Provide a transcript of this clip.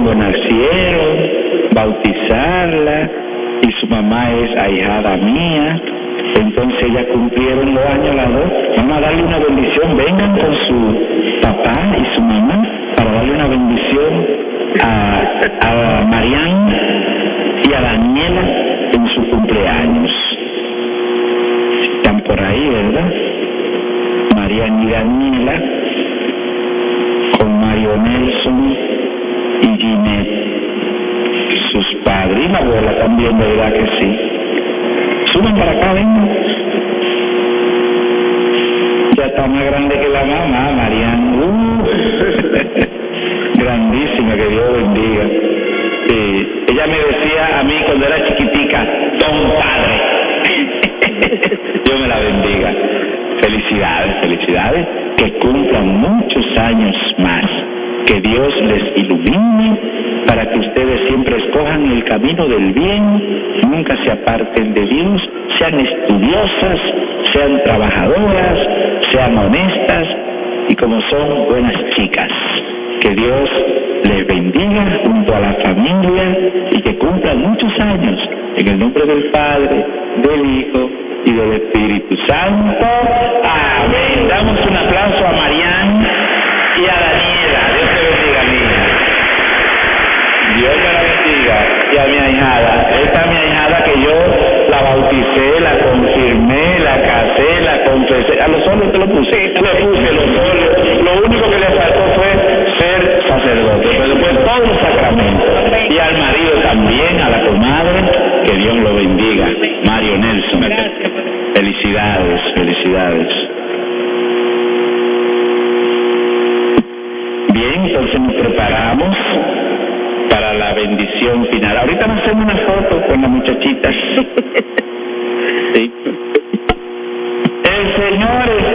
cuando nacieron, bautizarla, y su mamá es ahijada mía. Entonces ya cumplieron los años las dos. Vamos a darle una bendición. Vengan con su papá y su mamá para darle una bendición a Marian y a Daniela en su cumpleaños. Están por ahí, ¿verdad? Marian y Daniela con Mario Nelson y Ginette, sus padres, y la abuela también, ¿verdad que sí? Suban para acá, vengan. Ya está más grande que la mamá, Marian. Grandísima, que Dios bendiga. Ella me decía a mí cuando era chiquitica, don padre. Dios me la bendiga. Felicidades, felicidades. Que cumplan muchos años más. Que Dios les ilumine para que ustedes siempre escojan el camino del bien, nunca se aparten de Dios, sean estudiosas, sean trabajadoras, sean honestas y como son buenas chicas. Que Dios les bendiga junto a la familia y que cumplan muchos años. En el nombre del Padre, del Hijo y del Espíritu Santo. Amén. Damos un aplauso a Marian y a Daniela. Dios te bendiga, mi hija. Dios me la bendiga. Y a mi ahijada. Esta es mi ahijada que yo la bauticé, la confirmé, la casé, la confesé. A los solos te lo puse. Le puse los solos. Lo único que le faltó fue ser sacerdote. Pero después todos los sacramentos. Y al marido también, a la comadre. Que Dios lo bendiga. Mario Nelson. Felicidades, felicidades. Bien, entonces nos preparamos para la bendición final. Ahorita nos hacemos una foto con la muchachita. Sí. El Señor es